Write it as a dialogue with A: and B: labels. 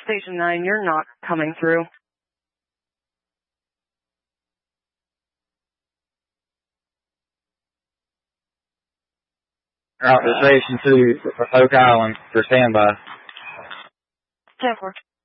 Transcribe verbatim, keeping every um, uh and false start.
A: Station nine, you're not coming through.
B: Out to Station two, Oak Island, for standby.
A: ten four.